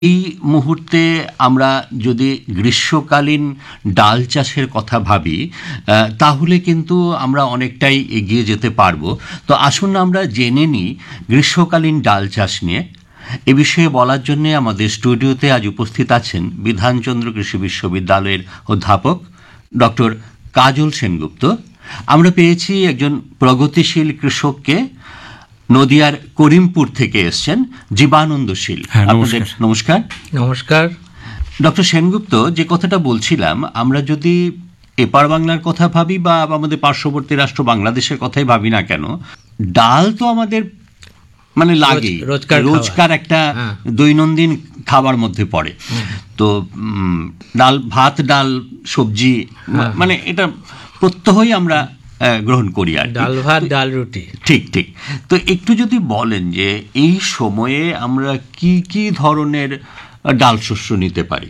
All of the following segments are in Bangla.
এই মুহূর্তে আমরা যদি গ্রীষ্মকালীন ডাল চাষের কথা ভাবি, তাহলে কিন্তু আমরা অনেকটাই এগিয়ে যেতে পারবো। তো আসুন আমরা জেনে নিই গ্রীষ্মকালীন ডাল চাষ নিয়ে। এ বিষয়ে বলার জন্য আমাদের স্টুডিওতে আজ উপস্থিত আছেন বিধানচন্দ্র কৃষি বিশ্ববিদ্যালয়ের অধ্যাপক ডক্টর কাজল সেনগুপ্ত। আমরা পেয়েছি একজন প্রগতিশীল কৃষককে, নদিয়ার করিমপুর থেকে এসছেন জীবানন্দ শীল। নমস্কার। নমস্কার ডক্টর সেনগুপ্ত, যে কথাটা বলছিলাম, আমরা যদি এপার বাংলার কথা ভাবি বা আমাদের পার্শ্ববর্তী রাষ্ট্র বাংলাদেশের কথাই ভাবি না কেন, ডাল তো আমাদের মানে লাগে, রোজকার একটা দৈনন্দিন খাবার মধ্যে পড়ে। তো ডাল, ভাত, ডাল, সবজি, মানে এটা প্রত্যহই আমরা গ্রহণ করি আর ডাল ভাত ডাল রুটি। ঠিক ঠিক। তো একটু যদি বলেন যে এই সময়ে আমরা কি কি ধরনের ডাল শস্য নিতে পারি?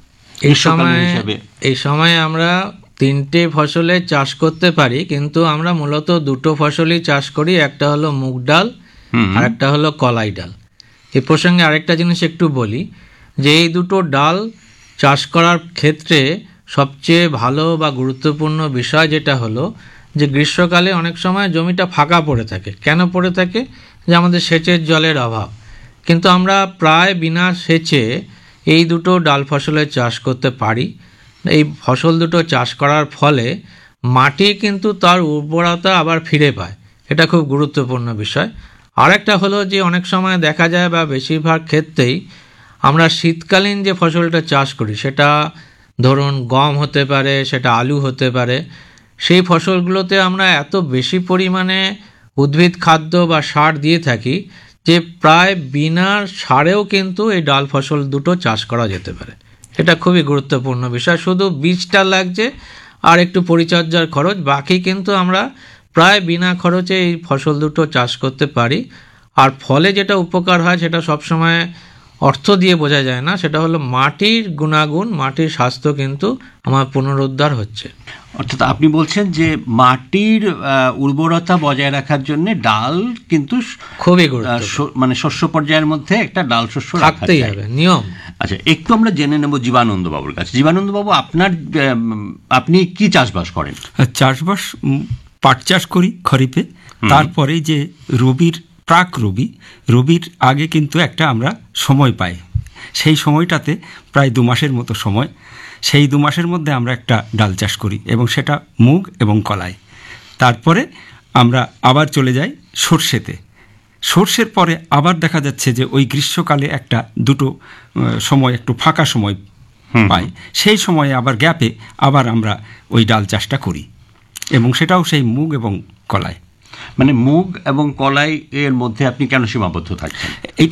এই সময়ে আমরা 3টে ফসলের চাষ করতে পারি, কিন্তু আমরা মূলত 2টো ফসলই চাষ করি। একটা হলো মুগ ডাল আর একটা হলো কলাই ডাল। এ প্রসঙ্গে আরেকটা জিনিস একটু বলি যে এই দুটো ডাল চাষ করার ক্ষেত্রে সবচেয়ে ভালো বা গুরুত্বপূর্ণ বিষয় যেটা হলো যে গ্রীষ্মকালে অনেক সময় জমিটা ফাঁকা পড়ে থাকে। কেন পড়ে থাকে? যে আমাদের সেচের জলের অভাব। কিন্তু আমরা প্রায় বিনা সেচে এই দুটো ডাল ফসলের চাষ করতে পারি। এই ফসল দুটো চাষ করার ফলে মাটি কিন্তু তার উর্বরতা আবার ফিরে পায়। এটা খুব গুরুত্বপূর্ণ বিষয়। আরেকটা হলো যে অনেক সময় দেখা যায় বা বেশিরভাগ ক্ষেত্রেই আমরা শীতকালীন যে ফসলটা চাষ করি, সেটা ধরুন গম হতে পারে, সেটা আলু হতে পারে, সেই ফসলগুলোতে আমরা এত বেশি পরিমাণে উদ্ভিদ খাদ্য বা সার দিয়ে থাকি যে প্রায় বিনা সারেও কিন্তু এই ডাল ফসল দুটো চাষ করা যেতে পারে। এটা খুবই গুরুত্বপূর্ণ বিষয়। শুধু বীজটা লাগছে আর একটু পরিচর্যার খরচ, বাকি কিন্তু আমরা প্রায় বিনা খরচে এই ফসল দুটো চাষ করতে পারি। আর ফলে যেটা উপকার হয় সেটা সবসময় অর্থ দিয়ে বোঝা যায় না, সেটা হলো মাটির গুণাগুণ, মাটির স্বাস্থ্য কিন্তু আমার পুনরুদ্ধার হচ্ছে। অর্থাৎ আপনি বলছেন যে মাটির উর্বরতা বজায় রাখার জন্য ডাল কিন্তু খুবই মানে শস্য পর্যায়ের মধ্যে একটা ডাল শস্য রাখতেই হবে, নিয়ম। আচ্ছা, একটু আমরা জেনে নেব জীবানন্দ বাবুর কাছে। জীবানন্দ বাবু, আপনি কি চাষবাস করেন? চাষবাস পাট চাষ করি খরিফে। তারপরে যে প্রাক রবির আগে কিন্তু একটা আমরা সময় পাই। সেই সময়টাতে প্রায় 2 মাসের মতো সময়, সেই 2 মাসের মধ্যে আমরা একটা ডাল চাষ করি এবং সেটা মুগ এবং কলাই। তারপরে আমরা আবার চলে যাই সর্ষেতে। সর্ষের পরে আবার দেখা যাচ্ছে যে ওই গ্রীষ্মকালে একটা 2টো সময় একটু ফাঁকা সময় পাই, সেই সময়ে আবার গ্যাপে আবার আমরা ওই ডাল চাষটা করি এবং সেটাও সেই মুগ এবং কলাই। মানে মুগ এবং কলাই এর মধ্যে আপনি কেন সীমাবদ্ধ থাকছেন?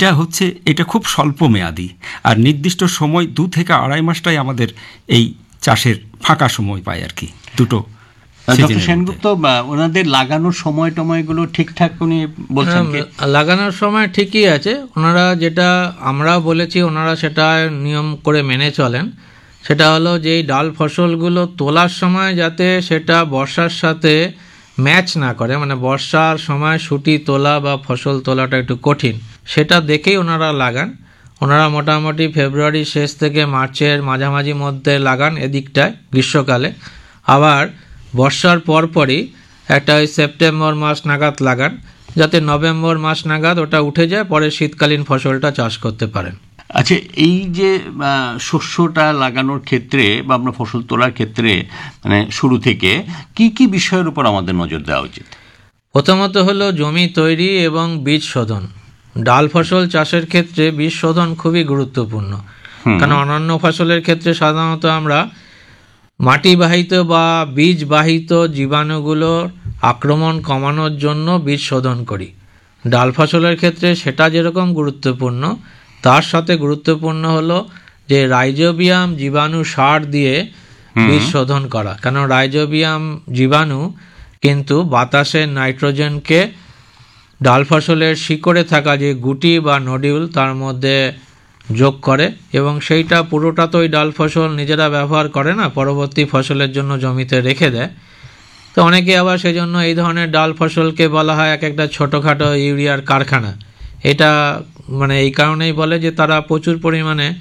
এটা খুব স্বল্প মেয়াদি, আর নির্দিষ্ট সময় 2 থেকে 2.5 মাসটাই আমাদের এই চাষের ফাঁকা সময় পাই আর কি, দুটো। ডক্টর সেনগুপ্ত, ওনাদের লাগানোর সময়গুলো ঠিকঠাক উনি বলছেন? লাগানোর সময় ঠিকই আছে। ওনারা যেটা আমরা বলেছি, ওনারা সেটা নিয়ম করে মেনে চলেন। সেটা হলো যে এই ডাল ফসলগুলো তোলার সময় যাতে সেটা বর্ষার সাথে ম্যাচ না করে, মানে বর্ষার সময় শুটি তোলা বা ফসল তোলাটা একটু কঠিন, সেটা দেখেই ওনারা লাগান। ওনারা মোটামুটি ফেব্রুয়ারি শেষ থেকে মার্চের মাঝামাঝি মধ্যে লাগান এদিকটায় গ্রীষ্মকালে। আবার বর্ষার পরপরই একটা ওই সেপ্টেম্বর মাস নাগাদ লাগান, যাতে নভেম্বর মাস নাগাদ ওটা উঠে যায়, পরে শীতকালীন ফসলটা চাষ করতে পারেন। আচ্ছা, এই যে শস্যটা লাগানোর ক্ষেত্রে বা আমরা ফসল তোলার ক্ষেত্রে মানে শুরু থেকে কি কি বিষয়ের উপর আমাদের নজর দেওয়া উচিত? প্রথমত হলো জমি তৈরি এবং বীজ শোধন। ডাল ফসল চাষের ক্ষেত্রে বীজ শোধন খুবই গুরুত্বপূর্ণ, কারণ অন্যান্য ফসলের ক্ষেত্রে সাধারণত আমরা মাটিবাহিত বা বীজবাহিত জীবাণুগুলোর আক্রমণ কমানোর জন্য বীজ শোধন করি। ডাল ফসলের ক্ষেত্রে সেটা যেরকম গুরুত্বপূর্ণ, তার সাথে গুরুত্বপূর্ণ হলো যে রাইজোবিয়াম জীবাণু সার দিয়ে বীজ শোধন করা। কারণ রাইজোবিয়াম জীবাণু কিন্তু বাতাসের নাইট্রোজেনকে ডাল ফসলের শিকড়ে থাকা যে গুটি বা নডিউল তার মধ্যে যোগ করে, এবং সেইটা পুরোটা তো ওই ডাল ফসল নিজেরা ব্যবহার করে না, পরবর্তী ফসলের জন্য জমিতে রেখে দেয়। তো অনেকে আবার সেজন্য এই ধরনের ডাল ফসলকে বলা হয় এক একটা ছোটোখাটো ইউরিয়ার কারখানা। এটা মানে এই কারণেই বলে যে তারা প্রচুর পরিমাণে